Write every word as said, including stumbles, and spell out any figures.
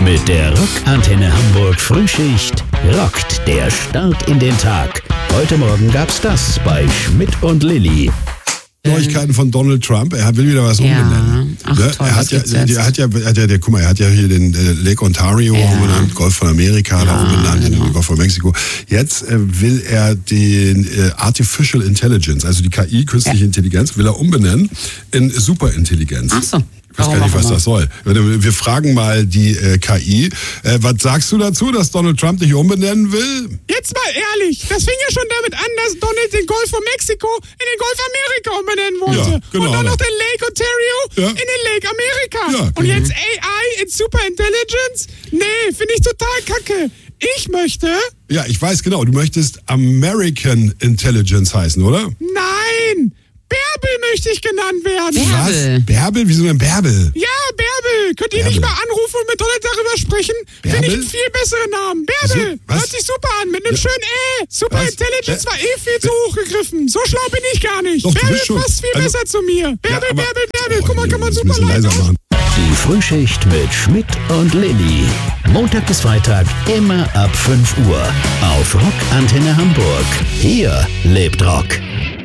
Mit der Rockantenne Hamburg Frühschicht rockt der Start in den Tag. Heute Morgen gab's das bei Schmidt und Lilly. Neuigkeiten von Donald Trump. Er will wieder was Ja. umbenennen. Ach, Ne? toll, er was hat ja, gibt's jetzt? er hat ja, er hat ja, der, guck mal, er hat ja hier den äh, Lake Ontario Ja. umbenannt, Golf von Amerika da umbenannt, in den Golf von Mexiko. Jetzt äh, will er den äh, Artificial Intelligence, also die K I, künstliche Ja. Intelligenz, will er umbenennen in Superintelligenz. Ach so. Ich weiß gar nicht, was das soll. Wir fragen mal die äh, K I. Äh, was sagst du dazu, dass Donald Trump dich umbenennen will? Jetzt mal ehrlich, das fing ja schon damit an, dass Donald den Golf von Mexiko in den Golf Amerika umbenennen wollte. Ja, genau. Und dann noch den Lake Ontario Ja. in den Lake Amerika. Ja, Und mhm. jetzt A I in Super Intelligence? Nee, finde ich total kacke. Ich möchte... Ja, ich weiß genau. Du möchtest American Intelligence heißen, oder? Nein! Bärbel möchte ich genannt werden. Bärbel. Was? Bärbel? Wieso denn Bärbel? Ja, Bärbel. Könnt ihr nicht Bärbel. mal anrufen und mit Donald darüber sprechen? Finde ich Bärbel? einen viel besseren Namen. Bärbel. Wieso? Was? Hört sich super an. Mit einem schönen Ä. Super Was? Intelligence Bä- war eh viel zu hoch gegriffen. So schlau bin ich gar nicht. Doch, du Bärbel bist schon- passt viel also- besser zu mir. Bärbel, aber- Bärbel, Bärbel. Oh, Guck mal, nee, kann man das super müssen wir leise leiser machen. Die Frühschicht mit Schmidt und Lilly. Montag bis Freitag immer ab fünf Uhr auf Rockantenne Hamburg. Hier lebt Rock.